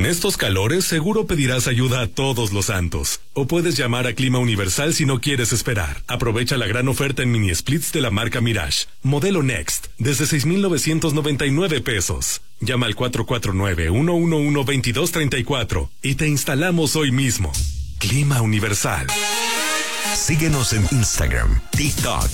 Con estos calores seguro pedirás ayuda a todos los santos. O puedes llamar a Clima Universal si no quieres esperar. Aprovecha la gran oferta en mini splits de la marca Mirage. Modelo Next, desde 6,999 pesos. Llama al 449-111-2234 y te instalamos hoy mismo. Clima Universal. Síguenos en Instagram, TikTok